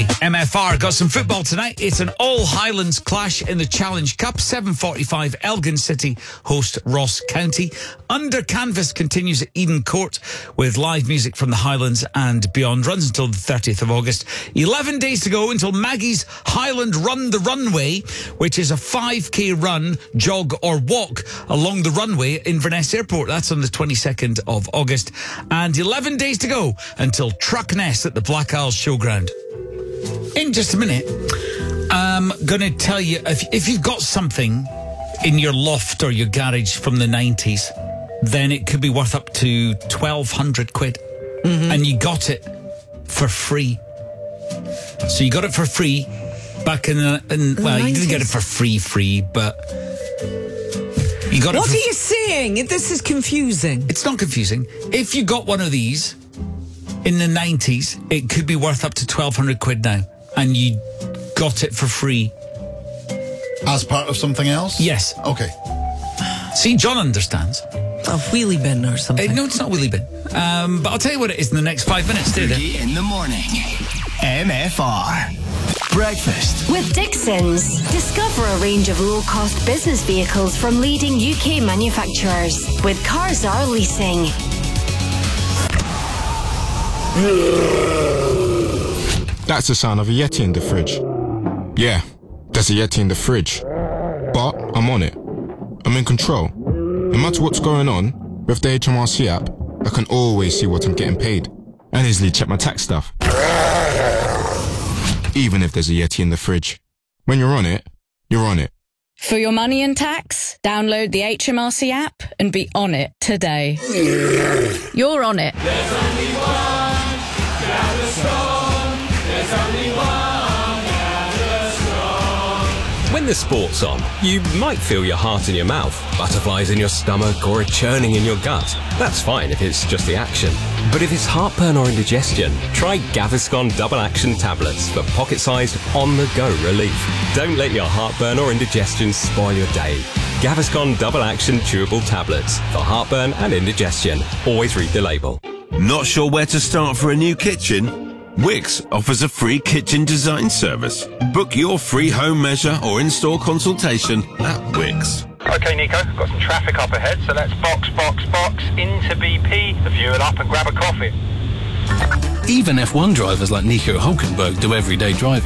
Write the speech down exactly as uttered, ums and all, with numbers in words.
M F R got some football tonight. It's an all-Highlands clash in the Challenge Cup. seven forty-five, Elgin City host Ross County. Under Canvas continues at Eden Court with live music from the Highlands and beyond. Runs until the thirtieth of August. eleven days to go until Maggie's Highland Run the Runway, which is a five K run, jog or walk along the runway in Inverness Airport. That's on the twenty-second of August. And eleven days to go until Truckness at the Black Isles Showground. In just a minute, I'm going to tell you, if, if you've got something in your loft or your garage from the nineties, then it could be worth up to twelve hundred quid. Mm-hmm. And you got it for free. So you got it for free back in the... In, well, you didn't get it for free, free, but... You got what it for, are you saying? This is confusing. It's not confusing. If you got one of these in the nineties, it could be worth up to twelve hundred quid now. And you got it for free. As part of something else? Yes. Okay. See, John understands. A wheelie bin or something. Uh, no, it's not wheelie bin. Um, but I'll tell you what it is in the next five minutes. Do Fergie in the morning. M F R. Breakfast. With Dixons. Discover a range of low-cost business vehicles from leading U K manufacturers. With Cars R Leasing. That's the sound of a Yeti in the fridge. Yeah, there's a Yeti in the fridge. But I'm on it. I'm in control. No matter what's going on, with the H M R C app, I can always see what I'm getting paid and easily check my tax stuff. Even if there's a Yeti in the fridge. When you're on it, you're on it. For your money and tax, download the H M R C app and be on it today. You're on it. There's only one, gather strong. There's only one, gather strong. When the sport's on, you might feel your heart in your mouth, butterflies in your stomach, or a churning in your gut. That's fine if it's just the action. But if it's heartburn or indigestion, try Gaviscon Double Action Tablets for pocket-sized, on-the-go relief. Don't let your heartburn or indigestion spoil your day. Gaviscon Double Action Chewable Tablets for heartburn and indigestion. Always read the label. Not sure where to start for a new kitchen? Wix offers a free kitchen design service. Book your free home measure or in-store consultation at Wix. OK, Nico, got some traffic up ahead, so let's box, box, box into B P, fuel up and grab a coffee. Even F one drivers like Nico Hulkenberg do everyday driving.